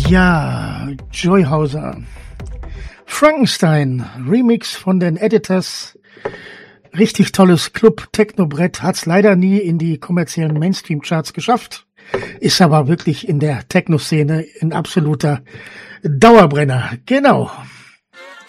Ja, Joy Hauser. Frankenstein, Remix von den Editors. Richtig tolles Club-Techno-Brett, hat's leider nie in die kommerziellen Mainstream-Charts geschafft, ist aber wirklich in der Techno-Szene ein absoluter Dauerbrenner. Genau.